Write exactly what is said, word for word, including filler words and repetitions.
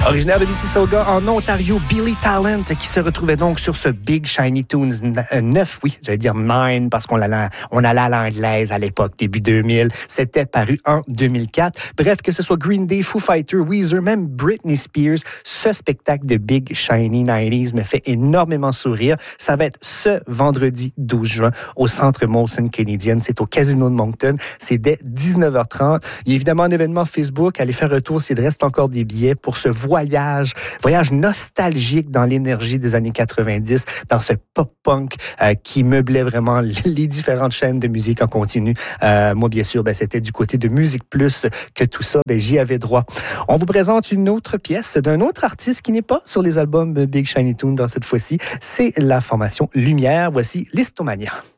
Originaire de Mississauga en Ontario, Billy Talent qui se retrouvait donc sur ce Big Shiny Tunes neuf, oui, j'allais dire nine parce qu'on allait, on allait à l'anglaise à l'époque, début deux mille. C'était paru en deux mille quatre. Bref, que ce soit Green Day, Foo Fighters, Weezer, même Britney Spears, ce spectacle de Big Shiny nineties me fait énormément sourire. Ça va être ce vendredi douze juin au Centre Molson Canadian. C'est au Casino de Moncton. C'est dès dix-neuf heures trente. Il y a évidemment un événement Facebook. Allez faire un tour s'il reste encore des billets pour ce voyage, voyage nostalgique dans l'énergie des années quatre-vingt-dix, dans ce pop-punk euh, qui meublait vraiment les différentes chaînes de musique en continu. Euh, moi, bien sûr, ben, c'était du côté de Musique Plus que tout ça, ben, j'y avais droit. On vous présente une autre pièce d'un autre artiste qui n'est pas sur les albums Big Shiny Tunes dans cette fois-ci. C'est la formation Lumière. Voici Listomania.